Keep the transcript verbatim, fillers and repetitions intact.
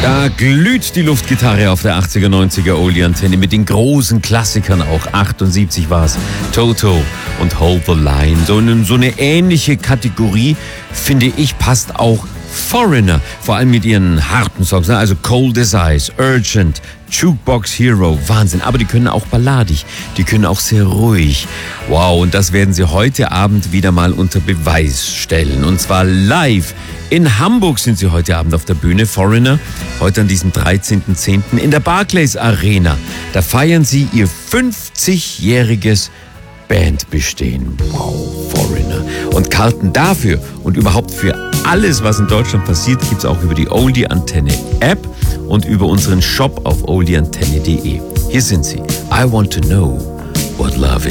Da glüht die Luftgitarre auf der achtziger, neunziger Oldie-Antenne mit den großen Klassikern auch. achtundsiebzig war es. Toto und Hold the Line. So eine, so eine ähnliche Kategorie, finde ich, passt auch Foreigner. Vor allem mit ihren harten Songs. Ne? Also Cold as Ice, Urgent, Jukebox Hero. Wahnsinn. Aber die können auch balladig. Die können auch sehr ruhig. Wow, und das werden sie heute Abend wieder mal unter Beweis stellen. Und zwar live. In Hamburg sind sie heute Abend auf der Bühne, Foreigner, heute an diesem dreizehnten zehnten in der Barclays Arena. Da feiern sie ihr fünfzigjähriges Bandbestehen. Wow, Foreigner. Und Karten dafür und überhaupt für alles, was in Deutschland passiert, gibt es auch über die Oldie Antenne App und über unseren Shop auf oldie antenne punkt de. Hier sind sie. I want to know what love